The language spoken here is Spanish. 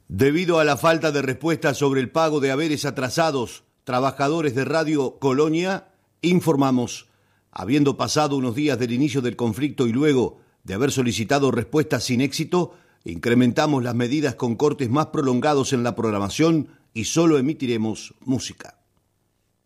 Debido a la falta de respuesta sobre el pago de haberes atrasados, trabajadores de Radio Colonia, informamos, habiendo pasado unos días del inicio del conflicto y luego de haber solicitado respuestas sin éxito, incrementamos las medidas con cortes más prolongados en la programación y solo emitiremos música.